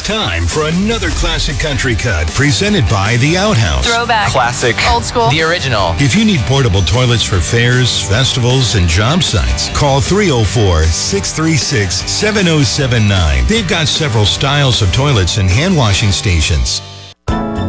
time for another classic country cut presented by The Outhouse. Throwback. Classic. Old school. The original. If you need portable toilets for fairs, festivals, and job sites, call 304-636-7079. They've got several styles of toilets and hand washing stations.